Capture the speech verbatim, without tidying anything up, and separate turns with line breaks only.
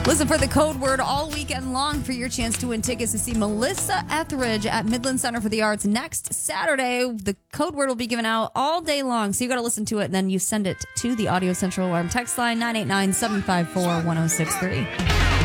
Listen for the code word all weekend long for your chance to win tickets to see Melissa Etheridge at Midland Center for the Arts next Saturday. The code word will be given out all day long, so you got to listen to it, and then you send it to the Audio Central Alarm text line nine eight nine, seven five four, one oh six three.